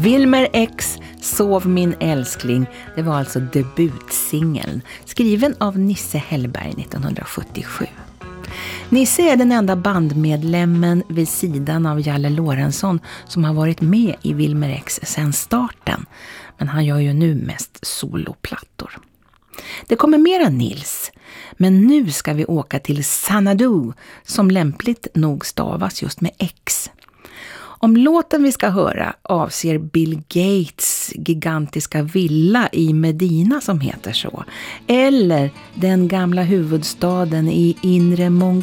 Wilmer X, Sov min älskling, det var alltså debutsingeln, skriven av Nisse Hellberg 1977. Nisse är den enda bandmedlemmen vid sidan av Jalle Lorentzon som har varit med i Wilmer X sedan starten, men han gör ju nu mest soloplattor. Det kommer mera Nils, men nu ska vi åka till Xanadu som lämpligt nog stavas just med X. Om låten vi ska höra avser Bill Gates gigantiska villa i Medina som heter så, eller den gamla huvudstaden i inre Mongoliet